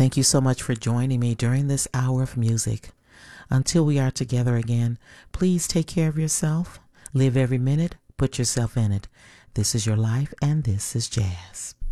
Thank you so much for joining me during this hour of music. Until we are together again, please take care of yourself. Live every minute. Put yourself in it. This is your life, and this is jazz.